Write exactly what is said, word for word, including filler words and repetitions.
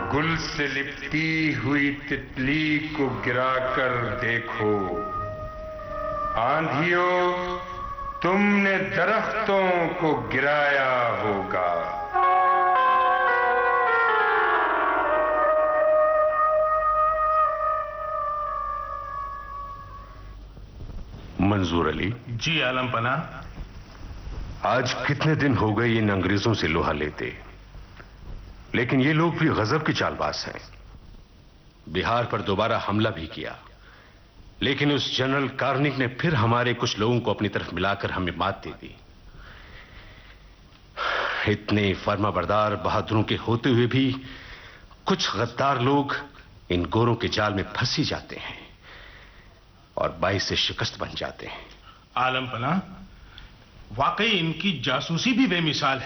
गुल से लिपटी हुई तितली को गिराकर देखो। आंधियों, तुमने दरख्तों को गिराया होगा। मंजूर अली। जी आलम पना। आज कितने दिन हो गए इन अंग्रेजों से लोहा लेते, लेकिन ये लोग भी गजब के चालबाज हैं। बिहार पर दोबारा हमला भी किया, लेकिन उस जनरल कार्निक ने फिर हमारे कुछ लोगों को अपनी तरफ मिलाकर हमें मात दे दी। इतने फर्माबरदार बहादुरों के होते हुए भी कुछ गद्दार लोग इन गोरों के जाल में फंसी जाते हैं और बाई से शिकस्त बन जाते हैं। आलम पना, वाकई इनकी जासूसी भी बेमिसाल